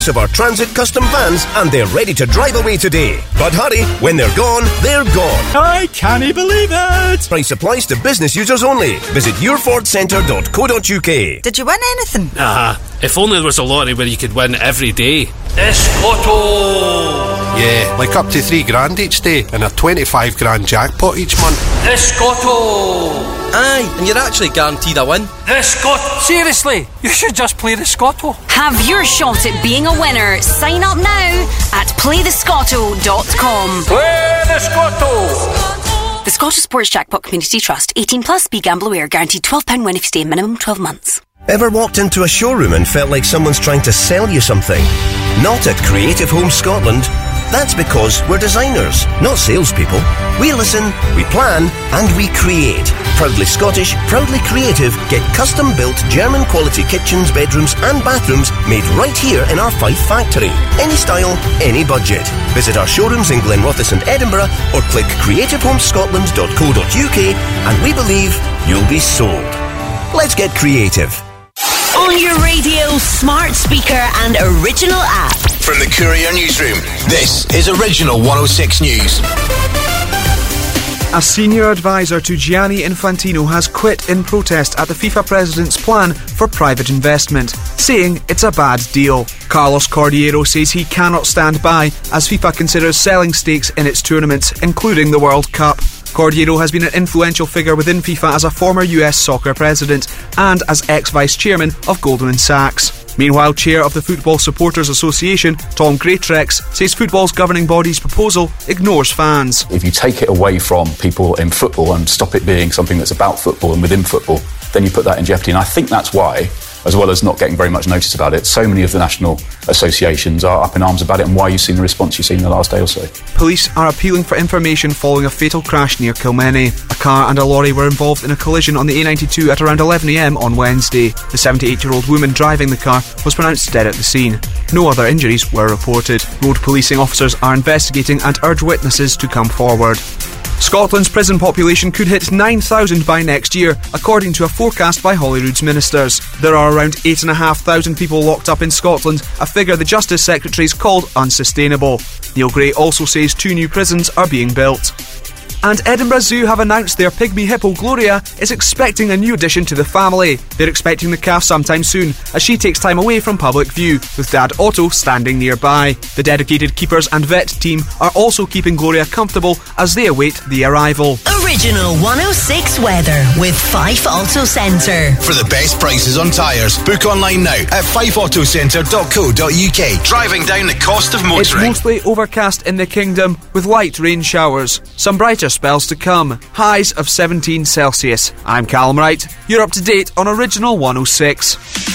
lots of our Transit Custom vans and they're ready to drive away today. But hurry, when they're gone, they're gone. I can't believe it! Price applies to business users only. Visit yourfordcentre.co.uk. Did you win anything? If only there was a lottery where you could win every day. Escotto! Yeah, like up to $3,000 each day and a 25 grand jackpot each month. Escotto! Aye, and you're actually guaranteed a win. Escotto! Seriously, you should just play the Scotto. Have your shot at being a winner. Sign up now at playthescotto.com. Play the Scotto! The Scottish Sports Jackpot Community Trust. 18 plus. Be gamble aware. Guaranteed £12 win if you stay minimum 12 months. Ever walked into a showroom and felt like someone's trying to sell you something? Not at Creative Homes Scotland. That's because we're designers, not salespeople. We listen, we plan, and we create. Proudly Scottish, proudly creative, get custom-built German-quality kitchens, bedrooms and bathrooms made right here in our Fife factory. Any style, any budget. Visit our showrooms in Glenrothes and Edinburgh or click creativehomescotland.co.uk and we believe you'll be sold. Let's get creative. On your radio, smart speaker and original app. From the Courier Newsroom, this is Original 106 News. A senior advisor to Gianni Infantino has quit in protest at the FIFA president's plan for private investment, saying it's a bad deal. Carlos Cordeiro says he cannot stand by as FIFA considers selling stakes in its tournaments, including the World Cup. Cordeiro has been an influential figure within FIFA as a former US soccer president and as ex-vice-chairman of Goldman Sachs. Meanwhile, chair of the Football Supporters Association, Tom Greatrex, says football's governing body's proposal ignores fans. If you take it away from people in football and stop it being something that's about football and within football, then you put that in jeopardy. And I think that's why, as well as not getting very much notice about it, so many of the national associations are up in arms about it, and why you've seen the response you've seen in the last day or so. Police are appealing for information following a fatal crash near Kilmeny. A car and a lorry were involved in a collision on the A92 at around 11 a.m. on Wednesday. The 78-year-old woman driving the car was pronounced dead at the scene. No other injuries were reported. Road policing officers are investigating and urge witnesses to come forward. Scotland's prison population could hit 9,000 by next year, according to a forecast by Holyrood's ministers. There are around 8,500 people locked up in Scotland, a figure the Justice Secretary's called unsustainable. Neil Gray also says 2 new prisons are being built. And Edinburgh Zoo have announced their pygmy hippo Gloria is expecting a new addition to the family. They're expecting the calf sometime soon, as she takes time away from public view, with Dad Otto standing nearby. The dedicated keepers and vet team are also keeping Gloria comfortable as they await the arrival. Original 106 weather with Fife Auto Centre. For the best prices on tyres, book online now at fifeautocentre.co.uk. Driving down the cost of motoring. It's mostly overcast in the kingdom, with light rain showers. Some brighter spells to come. Highs of 17 Celsius. I'm Callum Wright. You're up to date on Original 106.